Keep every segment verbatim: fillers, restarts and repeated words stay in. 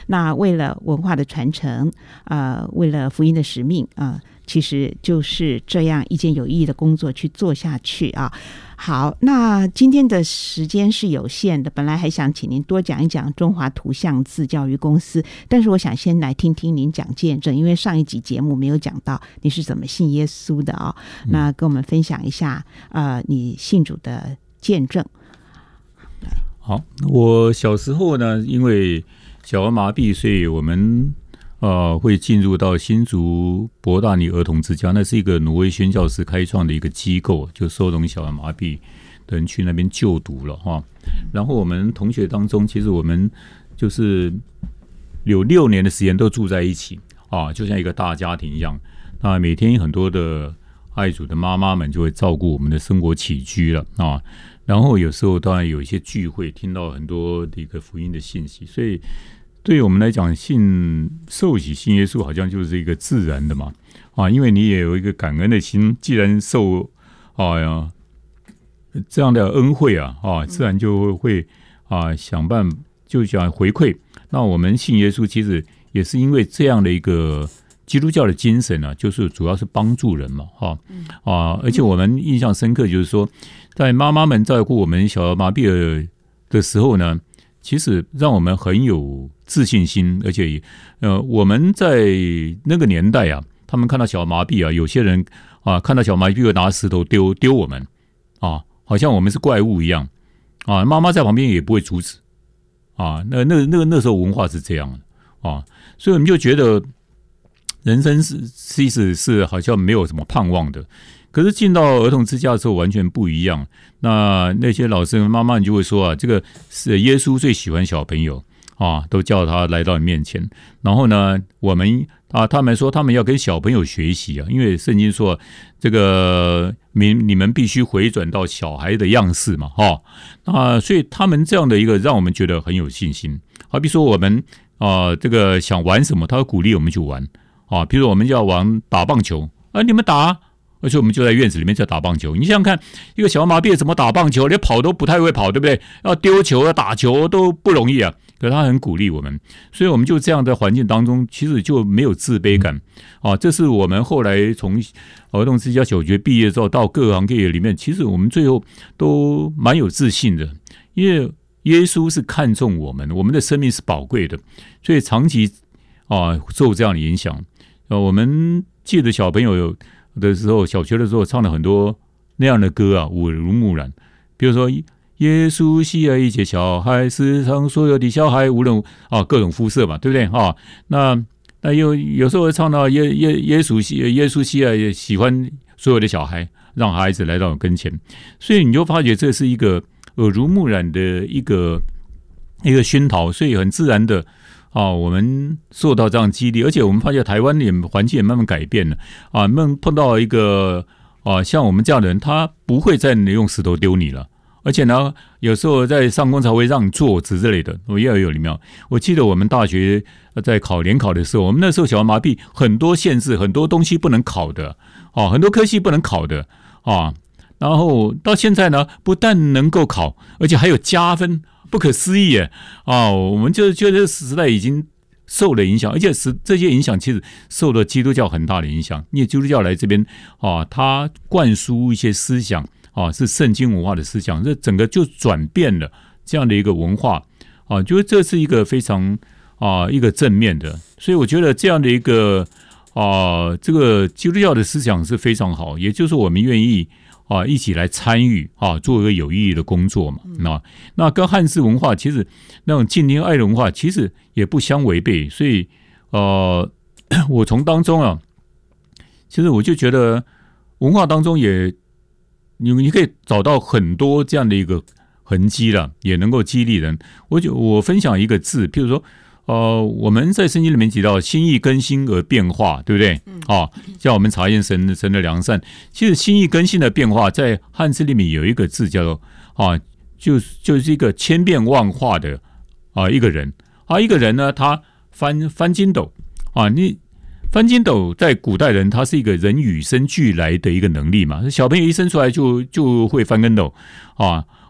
那为了文化的传承，呃，为了福音的使命啊、呃，其实就是这样一件有意义的工作去做下去啊。好，那今天的时间是有限的，本来还想请您多讲一讲中华图像字教育公司，但是我想先来听听您讲见证，因为上一集节目没有讲到你是怎么信耶稣的啊、哦嗯，那跟我们分享一下呃你信主的见证。 好，我小时候呢，因为小儿麻痹，所以我们呃会进入到新竹博大尼儿童之家，那是一个挪威宣教士开创的一个机构，就收容小儿麻痹的人去那边就读了哈。然后我们同学当中，其实我们就是有六年的时间都住在一起啊，就像一个大家庭一样。那每天很多的爱主的妈妈们就会照顾我们的生活起居了啊。然后有时候当然有一些聚会，听到很多的一个福音的信息，所以对于我们来讲，信受洗信耶稣好像就是一个自然的嘛啊，因为你也有一个感恩的心，既然受啊呀这样的恩惠啊啊，自然就会啊想办法就想回馈。那我们信耶稣其实也是因为这样的一个基督教的精神啊，就是主要是帮助人嘛哈啊，而且我们印象深刻就是说，在妈妈们照顾我们小儿麻痹的的时候呢，其实让我们很有自信心，而且呃，我们在那个年代啊，他们看到小儿麻痹啊，有些人啊看到小儿麻痹会拿石头丢丢我们啊，好像我们是怪物一样啊，妈妈在旁边也不会阻止啊，那那那那时候文化是这样的啊，所以我们就觉得人生是其实是好像没有什么盼望的。可是进到儿童之家的时候完全不一样，那那些老师妈妈就会说啊，这个是耶稣最喜欢小朋友啊，都叫他来到你面前。然后呢，我们啊，他们说他们要跟小朋友学习啊，因为圣经说这个你你们必须回转到小孩的样式嘛，哈啊，所以他们这样的一个让我们觉得很有信心。好比说我们啊，这个想玩什么，他会鼓励我们去玩啊，比如说我们要玩打棒球啊，你们打啊。而且我们就在院子里面在打棒球，你想想看，一个小儿麻痹怎么打棒球？连跑都不太会跑，对不对？要丢球、要打球都不容易啊。可是他很鼓励我们，所以我们就这样的环境当中，其实就没有自卑感啊。这是我们后来从儿童之家小学毕业之后，到各行各业里面，其实我们最后都蛮有自信的，因为耶稣是看重我们，我们的生命是宝贵的，所以长期啊受这样的影响。呃，我们记得小朋友有。的时候，小学的时候唱了很多那样的歌啊，耳濡目染。比如说，耶稣喜爱一切小孩，世上所有的小孩，无论啊各种肤色嘛，对不对啊？那那有有时候会唱到耶耶耶稣喜耶稣喜爱喜欢所有的小孩，让孩子来到我跟前，所以你就发觉这是一个耳濡目染的一个一个熏陶，所以很自然的。啊，我们受到这样激励，而且我们发现台湾也环境也慢慢改变了啊，慢碰到一个啊像我们这样的人，他不会再用石头丢你了，而且呢，有时候在上工才会让你坐直之类的，我也有礼貌。我记得我们大学在考联考的时候，我们那时候小儿麻痹很多限制，很多东西不能考的啊，很多科系不能考的啊，然后到现在呢，不但能够考，而且还有加分。不可思议耶啊！我们就觉得这个时代已经受了影响，而且是这些影响其实受了基督教很大的影响。因为基督教来这边啊，它灌输一些思想啊，是圣经文化的思想，这整个就转变了这样的一个文化啊，觉得这是一个非常啊一个正面的。所以我觉得这样的一个啊，这个基督教的思想是非常好，也就是我们愿意。啊，一起来参与啊，做一个有意义的工作嘛。那那跟汉式文化其实那种敬天爱的文化其实也不相违背，所以呃，我从当中啊，其实我就觉得文化当中也你你可以找到很多这样的一个痕迹了，也能够激励人。我就我分享一个字，譬如说。呃，我们在圣经里面提到心意更新而变化，对不对？嗯，啊，叫我们查验神神的良善。其实心意更新的变化，在汉字里面有一个字叫做啊，就就是一个千变万化的啊一个人啊，一个人呢，他翻翻筋斗啊，你翻筋斗在古代人，他是一个人与生俱来的一个能力嘛，小朋友一生出来就就会翻跟斗啊。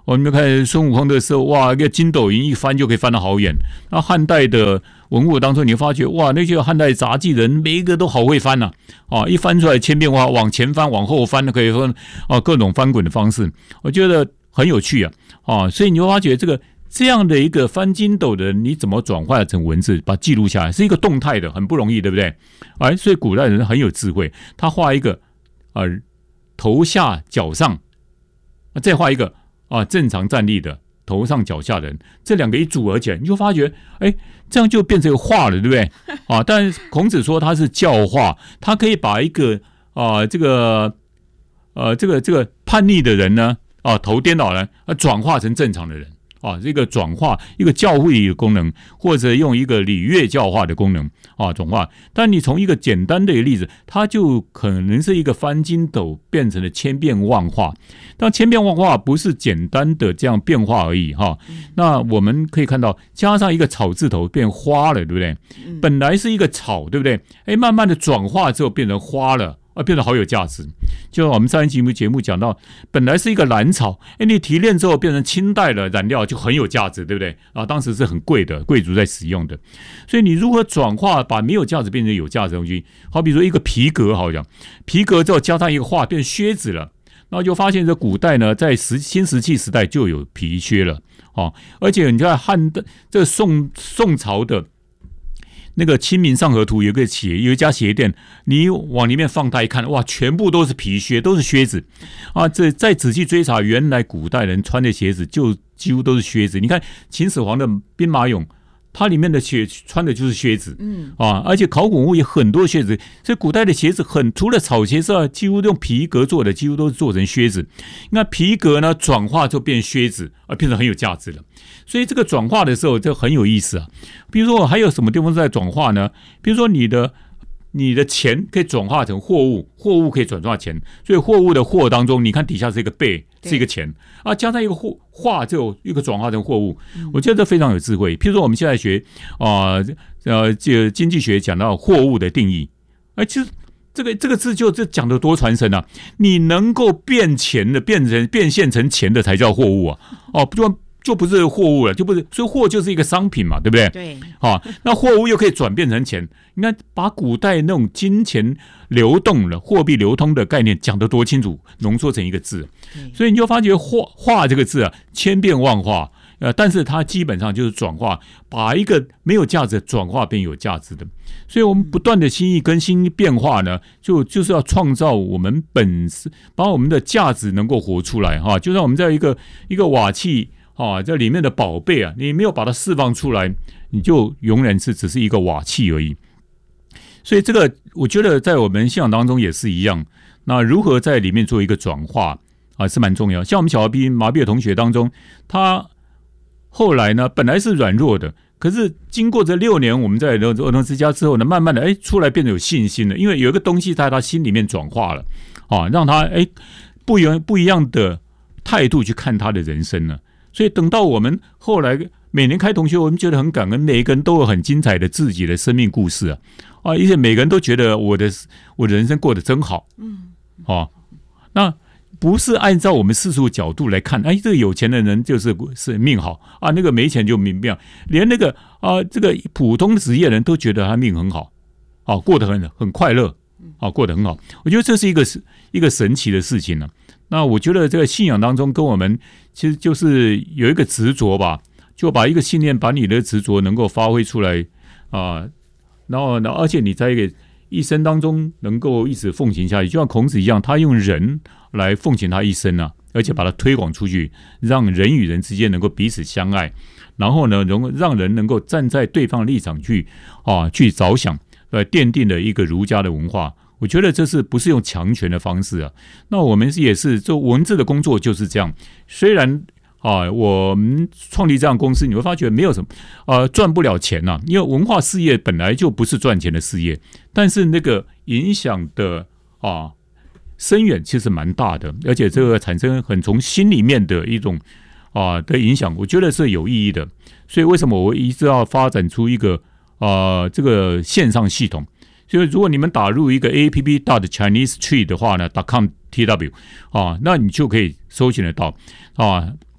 我们看孙悟空的时候，哇，一个筋斗云一翻就可以翻得好远。那汉代的文物当中，你发觉哇，那些汉代杂技人每一个都好会翻呐、啊，啊，一翻出来千变万化，往前翻、往后翻，可以说啊各种翻滚的方式，我觉得很有趣啊，啊，所以你会发觉这个这样的一个翻筋斗的人，你怎么转化成文字，把它记录下来，是一个动态的，很不容易，对不对？哎、啊，所以古代人很有智慧，他画一个啊头下脚上，再画一个。啊，正常站立的头上脚下的人，这两个一组合起来，你就发觉，哎，这样就变成一个画了，对不对？啊，但孔子说他是教化，他可以把一个啊、呃、这个呃这个这个叛逆的人呢，啊头颠倒了，啊转化成正常的人。啊，这个转化一个教会的功能，或者用一个礼乐教化的功能啊，转化。但你从一个简单的一个例子，它就可能是一个翻筋斗变成了千变万化。但千变万化不是简单的这样变化而已哈。那我们可以看到，加上一个草字头变花了，对不对？本来是一个草，对不对？哎，慢慢的转化之后变成花了。啊，变得好有价值。就我们上一期节目讲到，本来是一个蓝草，哎，你提炼之后变成清代的染料，就很有价值，对不对？啊，当时是很贵的，贵族在使用的。所以你如何转化，把没有价值变成有价值的东西？好比说一个皮革，好像皮革之后加上一个画，变靴子了。然后就发现这古代呢，在石新石器时代就有皮靴了。哦，而且你看汉的这个宋宋朝的。那个《清明上河图》有个鞋，有一家鞋店，你往里面放大一看，哇，全部都是皮靴，都是靴子啊！这再仔细追查，原来古代人穿的鞋子就几乎都是靴子。你看秦始皇的兵马俑，它里面的鞋穿的就是靴子，嗯啊，而且考古文物也很多靴子，所以古代的鞋子很除了草鞋之外，几乎用皮革做的，几乎都是做成靴子。那皮革呢，转化就变靴子，而变成很有价值了。所以这个转化的时候就很有意思啊。比如说还有什么地方在转化呢？比如说你的你的钱可以转化成货物，货物可以转化钱，所以货物的货当中，你看底下是一个贝，是一个钱啊，加上一个货化就一个转化成货物，我觉得这非常有智慧。譬如说我们现在学啊呃这经济学讲到货物的定义，哎，其实这个这个字就这讲得多传神啊！你能够变钱的，变成变现成钱的才叫货物啊！哦，不就。就不是货物了，就不是，所以货就是一个商品嘛，对不对？ 对， 好，那货物又可以转变成钱，你看把古代那种金钱流动了、货币流通的概念讲得多清楚，浓缩成一个字，所以你就发觉画画这个字啊，千变万化，呃，但是它基本上就是转化，把一个没有价值的转化变有价值的，所以我们不断的新意更新变化呢，就就是要创造我们本身，把我们的价值能够活出来哈，就像我们在一个一个瓦器。啊，这里面的宝贝啊，你没有把它释放出来，你就永远是只是一个瓦器而已。所以这个我觉得在我们信仰当中也是一样。那如何在里面做一个转化啊，是蛮重要。像我们小儿麻痹麻痹的同学当中，他后来呢本来是软弱的，可是经过这六年我们在儿童之家之后呢，慢慢的哎出来变得有信心了，因为有一个东西在他心里面转化了啊，让他哎不一样不一样的态度去看他的人生了。所以等到我们后来每年开同学，我们觉得很感恩，每一个人都有很精彩的自己的生命故事啊，啊，而且每个人都觉得我的我的人生过得真好，嗯，啊，那不是按照我们世俗角度来看，哎，这个有钱的人就是是命好啊，那个没钱就命不好，连那个啊这个普通职业人都觉得他命很好，啊，过得很很快乐，啊，过得很好，我觉得这是一个一个神奇的事情呢、啊。那我觉得这个信仰当中跟我们其实就是有一个执着吧，就把一个信念，把你的执着能够发挥出来啊、呃，然后呢，而且你在一个一生当中能够一直奉行下去，就像孔子一样，他用人来奉行他一生啊，而且把它推广出去，让人与人之间能够彼此相爱，然后呢，让人能够站在对方的立场去啊去着想，呃，奠定了一个儒家的文化。我觉得这是不是用强权的方式啊？那我们也是做文字的工作就是这样。虽然啊，我们创立这样公司，你会发觉没有什么呃赚不了钱呐、啊，因为文化事业本来就不是赚钱的事业，但是那个影响的啊深远其实蛮大的，而且这个产生很从心里面的一种啊的影响，我觉得是有意义的。所以为什么我一直要发展出一个啊这个线上系统？所以，如果你们打入一个 A P P dot Chinese Tree 的话呢 ，dot com T W 啊，那你就可以搜寻得到啊。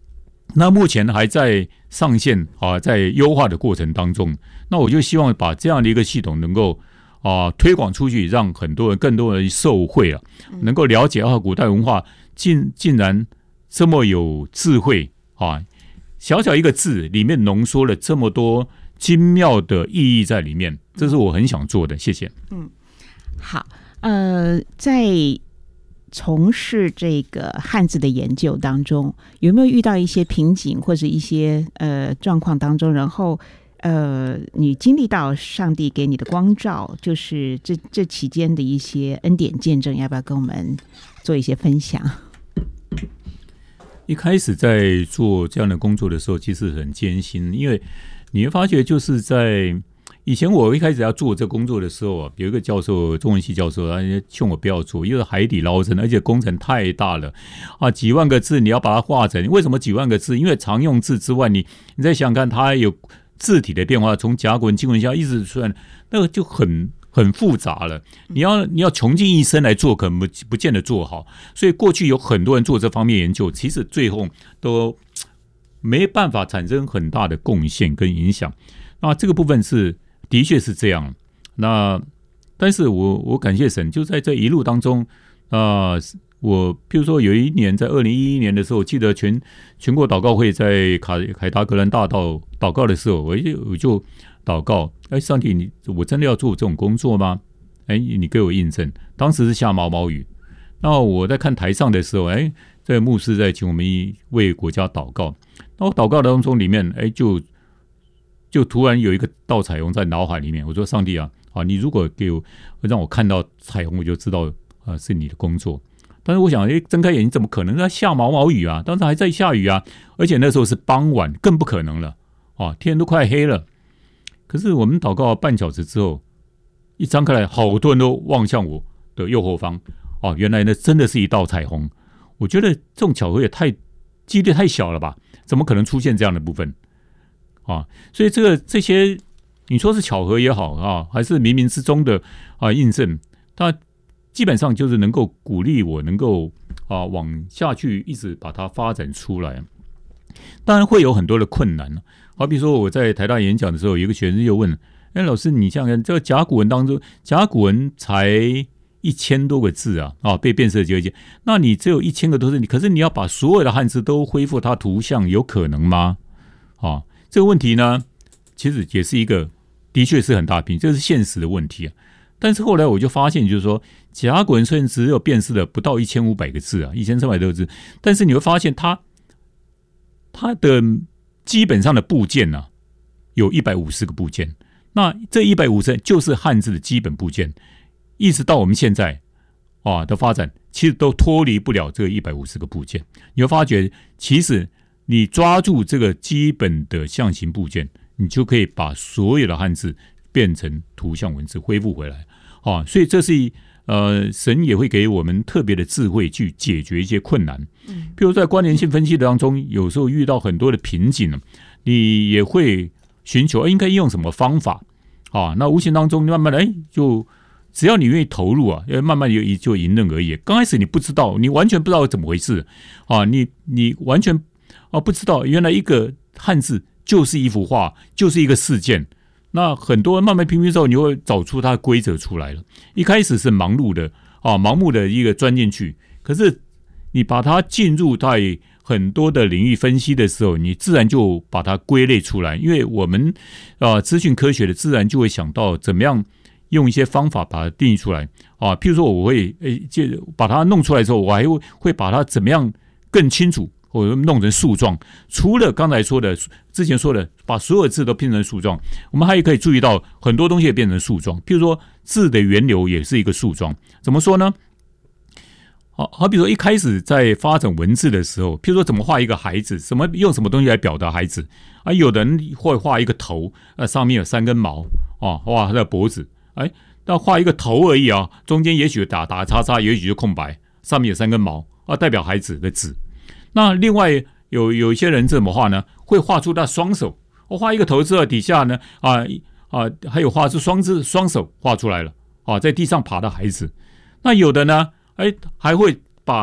那目前还在上线啊，在优化的过程当中。那我就希望把这样的一个系统能够啊推广出去，让很多人更多人受惠啊，能够了解啊古代文化竟竟然这么有智慧啊，小小一个字里面浓缩了这么多精妙的意义在里面，这是我很想做的。谢谢。嗯， 好，呃，在从事这个汉字的研究当中，有没有遇到一些瓶颈或者一些呃状况当中，然后呃你经历到上帝给你的光照，就是这这期间的一些恩典见证，要不要跟我们做一些分享？ 一开始在做这样的工作的时候，其实很艰辛，因为你会发觉就是在以前我一开始要做这工作的时候啊，有一个教授，中文系教授，他劝我不要做，因为海底捞针，而且工程太大了啊，几万个字你要把它化成，为什么几万个字？因为常用字之外，你你再想想看，它有字体的变化，从甲骨文、金文下一直算，那个就很很复杂了。你要你要穷尽一生来做，可能不不见得做好。所以过去有很多人做这方面研究，其实最后都没办法产生很大的贡献跟影响。那这个部分是。的确是这样，那但是我我感谢神，就在这一路当中啊、呃，我譬如说有一年在二零一一年的时候，记得全全国祷告会在凯凯达格兰大道祷告的时候，我就我就祷告，哎，上帝，你我真的要做这种工作吗？哎，你给我印证。当时是下毛毛雨，那我在看台上的时候，哎，这个牧师在请我们为国家祷告，那我祷告当中里面，哎就。就突然有一个道彩虹在脑海里面，我说上帝啊，啊你如果给我让我看到彩虹，我就知道啊是你的工作。但是我想，哎，睁开眼睛怎么可能在下毛毛雨啊？当时还在下雨啊，而且那时候是傍晚，更不可能了啊，天都快黑了。可是我们祷告半小时之后，一张开来，好多人都望向我的右后方，哦、啊，原来那真的是一道彩虹。我觉得这种巧合也太几率太小了吧？怎么可能出现这样的部分？啊，所以这个这些你说是巧合也好啊，还是冥冥之中的啊印证，它基本上就是能够鼓励我能够啊往下去一直把它发展出来。当然会有很多的困难，好比说我在台大演讲的时候，有一个学生就问：“哎，老师，你想想看，这个甲骨文当中，甲骨文才一千多个字啊，啊被变色结节，那你只有一千个都是你，可是你要把所有的汉字都恢复它图像，有可能吗？”啊。这个问题呢，其实也是一个，的确是很大瓶，这是现实的问题啊。但是后来我就发现，就是说，甲骨文虽然只有辨识了不到一千五百个字啊，一千三百多个字，但是你会发现它，它的基本上的部件呢、啊，有一百五十个部件。那这一百五十就是汉字的基本部件，一直到我们现在啊的发展，其实都脱离不了这个一百五十个部件。你会发觉，其实。你抓住这个基本的象形部件，你就可以把所有的汉字变成图像文字，恢复回来。啊，所以这是呃，神也会给我们特别的智慧去解决一些困难。嗯，比如在关联性分析当中，有时候遇到很多的瓶颈，你也会寻求应该用什么方法啊？那无形当中慢慢的，哎，就只要你愿意投入啊，慢慢就就迎刃而解。刚开始你不知道，你完全不知道怎么回事啊，你你完全。哦，不知道原来一个汉字就是一幅画，就是一个事件。那很多慢慢拼拼之后，你会找出它的规则出来了。一开始是盲目的啊，盲目的一个钻进去，可是你把它进入在很多的领域分析的时候，你自然就把它归类出来。因为我们啊，资讯科学的自然就会想到怎么样用一些方法把它定义出来啊。譬如说，我会诶，就把它弄出来之后，我还会会把它怎么样更清楚。或者弄成树状，除了刚才说的、之前说的，把所有字都拼成树状，我们还可以注意到很多东西也变成树状。譬如说，字的源流也是一个树状。怎么说呢？好，好比说一开始在发展文字的时候，譬如说怎么画一个孩子，什么用什么东西来表达孩子啊？有的人会画一个头，那上面有三根毛啊，画他的脖子，哎，那画一个头而已啊，中间也许打打叉叉，也许就空白，上面有三根毛啊，代表孩子的字。那另外有有一些人怎么画呢？会画出他双手，我画一个头之后，底下呢啊啊还有画出双只双手画出来了啊，在地上爬的孩子。那有的呢，哎还会把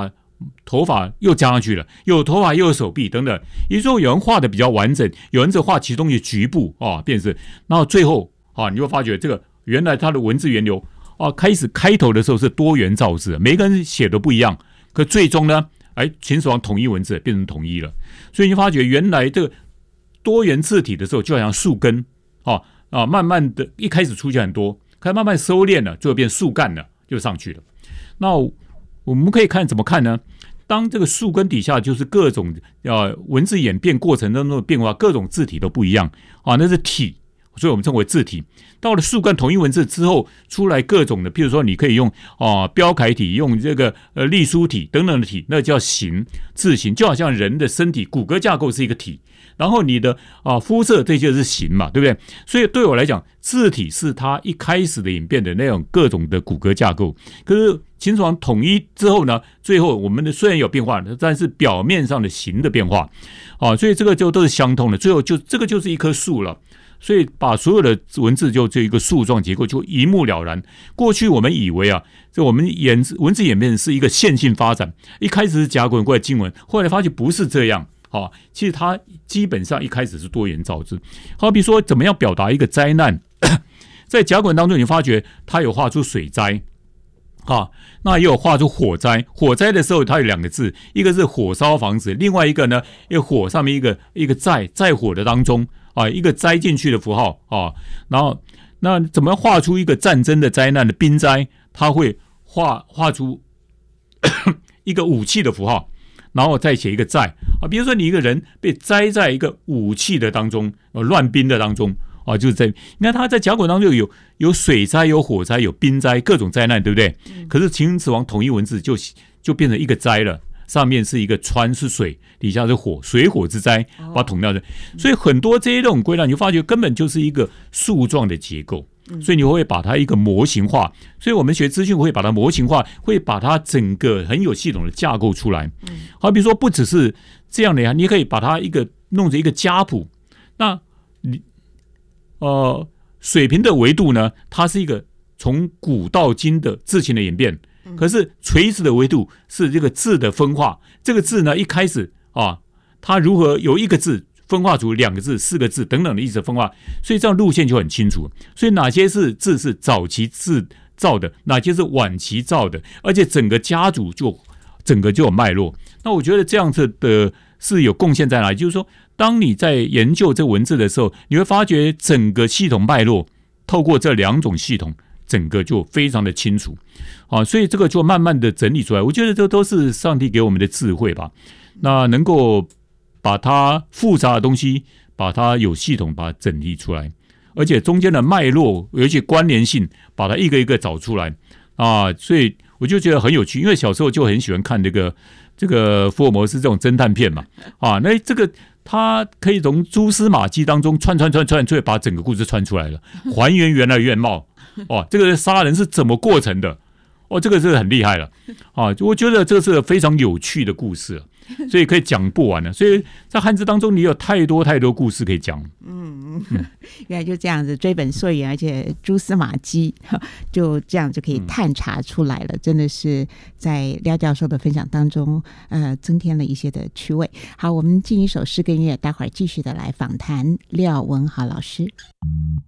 头发又加上去了，有头发又有手臂等等。也就是说，有人画的比较完整，有人只画其中的局部啊，变成，然后最后啊，你会发觉这个原来它的文字源流啊，开始开头的时候是多元造字，每个人写的不一样，可最终呢，哎，秦始皇统一文字变成统一了，所以你发觉原来这个多元字体的时候，就好像树根啊啊，慢慢的一开始出现很多，开始慢慢收敛了，就会变树干了，就上去了。那我们可以看怎么看呢？当这个树根底下就是各种呃文字演变过程当中的变化，各种字体都不一样啊，那是体，所以我们称为字体。到了树干统一文字之后，出来各种的，譬如说你可以用啊标楷体，用这个呃隶书体等等的体，那叫形，字形，就好像人的身体骨骼架构是一个体。然后你的啊肤色这些是形嘛，对不对？所以对我来讲，字体是它一开始的演变的那种各种的骨骼架构。可是秦始皇统一之后呢，最后我们的虽然有变化，但是表面上的形的变化，啊，所以这个就都是相通的。最后就这个就是一棵树了。所以把所有的文字就这一个树状结构就一目了然。过去我们以为啊，这我们演文字演变是一个线性发展，一开始是甲骨文过来金文，后来发现不是这样。好，其实它基本上一开始是多元造字。好比说，怎么样表达一个灾难？在甲骨文当中，你发觉它有画出水灾，啊，那也有画出火灾。火灾的时候，它有两个字，一个是火烧房子，另外一个呢，一个火上面一个一个在在火的当中啊，一个栽进去的符号啊。然后，那怎么画出一个战争的灾难的兵灾？它会画画出一个武器的符号。然后再写一个在啊，比如说你一个人被栽在一个武器的当中，呃，乱兵的当中啊，就是在你看他在甲骨文当中有有水灾、有火灾、有兵灾，各种灾难，对不对？嗯、可是秦始皇统一文字就就变成一个灾了，上面是一个川是水，底下是火，水火之灾，把它统掉的。所以很多这些这种归纳，你就发觉根本就是一个树状的结构。所以你会把它一个模型化，所以我们学资讯会把它模型化，会把它整个很有系统的架构出来。好比说不只是这样的呀，你可以把它一个弄成一个家谱。那你呃水平的维度呢，它是一个从古到今的字形的演变，可是垂直的维度是这个字的分化。这个字呢，一开始啊，它如何由一个字分化出两个字、四个字等等的意思分化，所以这样路线就很清楚。所以哪些是字是早期字造的，哪些是晚期造的，而且整个家族就整个就有脉络。那我觉得这样子的是有贡献在哪里？就是说，当你在研究这文字的时候，你会发觉整个系统脉络透过这两种系统，整个就非常的清楚。啊，所以这个就慢慢的整理出来。我觉得这都是上帝给我们的智慧吧。那能够把它复杂的东西，把它有系统把它整理出来，而且中间的脉络有一些关联性，把它一个一个找出来啊，所以我就觉得很有趣。因为小时候就很喜欢看这个这个福尔摩斯这种侦探片嘛，啊，那这个他可以从蛛丝马迹当中串串串串，就把整个故事串出来了，还原原来原貌。哇，这个杀人是怎么过程的？哦，这个是很厉害了啊！我觉得这是非常有趣的故事。所以可以讲不完了，所以在汉字当中，你有太多太多故事可以讲。 嗯，原来就这样子追本溯源，而且蛛丝马迹就这样就可以探查出来了。嗯、真的是在廖教授的分享当中，呃，增添了一些的趣味。好，我们进一首诗跟音乐，待会儿继续的来访谈廖文豪老师。